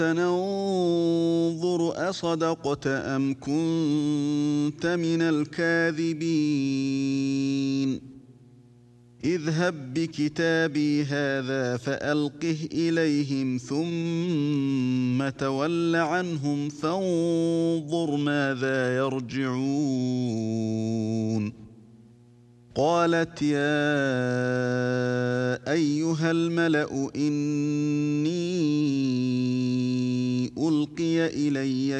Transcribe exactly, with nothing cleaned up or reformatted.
سننظر أصدقت أم كنت من الكاذبين اذهب بكتابي هذا فألقه إليهم ثم تول عنهم فانظر ماذا يرجعون قالت يا أيها الملأ إني ألقي إلي